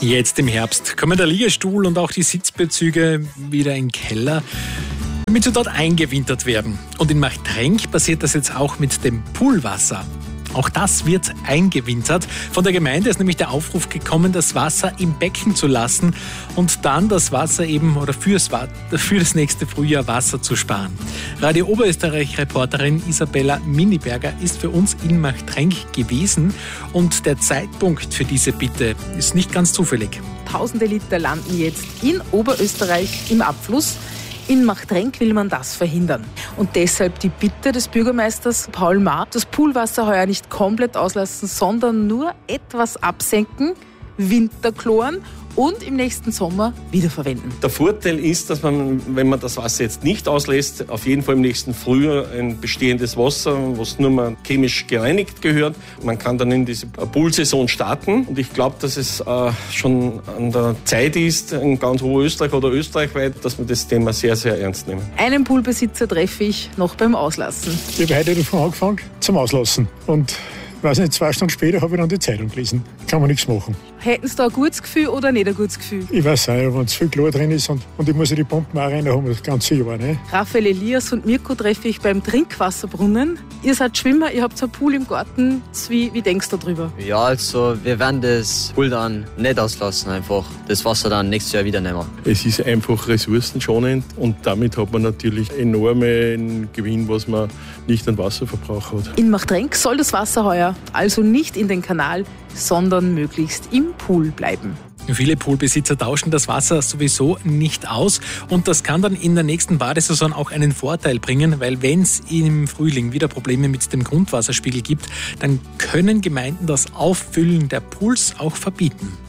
Jetzt im Herbst kommen der Liegestuhl und auch die Sitzbezüge wieder in den Keller, damit sie dort eingewintert werden. Und in Machtrenk passiert das jetzt auch mit dem Poolwasser. Auch das wird eingewintert. Von der Gemeinde ist nämlich der Aufruf gekommen, das Wasser im Becken zu lassen und dann das Wasser eben oder für das nächste Frühjahr Wasser zu sparen. Radio Oberösterreich-Reporterin Isabella Miniberger ist für uns in Machtrenk gewesen und der Zeitpunkt für diese Bitte ist nicht ganz zufällig. Tausende Liter landen jetzt in Oberösterreich im Abfluss. In Machtrenk will man das verhindern. Und deshalb die Bitte des Bürgermeisters Paul Mahr, das Poolwasser heuer nicht komplett auslassen, sondern nur etwas absenken, Winterchloren und im nächsten Sommer wiederverwenden. Der Vorteil ist, dass man, wenn man das Wasser jetzt nicht auslässt, auf jeden Fall im nächsten Frühjahr ein bestehendes Wasser, was nur mal chemisch gereinigt gehört. Man kann dann in diese Poolsaison starten. Und ich glaube, dass es schon an der Zeit ist, in ganz Oberösterreich oder österreichweit, dass wir das Thema sehr, sehr ernst nehmen. Einen Poolbesitzer treffe ich noch beim Auslassen. Ich habe heute davon angefangen zum Auslassen. Und weiß nicht, 2 Stunden später habe ich dann die Zeitung gelesen. Kann man nichts machen. Hätten Sie da ein gutes Gefühl oder nicht ein gutes Gefühl? Ich weiß auch, wenn zu viel Chlor drin ist und ich muss ja die Pumpen auch rein haben, das ganze Jahr. Ne? Raphael Elias und Mirko treffe ich beim Trinkwasserbrunnen. Ihr seid Schwimmer, ihr habt so einen Pool im Garten. Wie denkst du darüber? Ja, also wir werden das Pool dann nicht auslassen, einfach das Wasser dann nächstes Jahr wieder nehmen. Es ist einfach ressourcenschonend und damit hat man natürlich enormen Gewinn, was man nicht an Wasserverbrauch hat. In Machtrenk soll das Wasser heuer also nicht in den Kanal, sondern möglichst im Pool bleiben. Viele Poolbesitzer tauschen das Wasser sowieso nicht aus und das kann dann in der nächsten Badesaison auch einen Vorteil bringen, weil wenn es im Frühling wieder Probleme mit dem Grundwasserspiegel gibt, dann können Gemeinden das Auffüllen der Pools auch verbieten.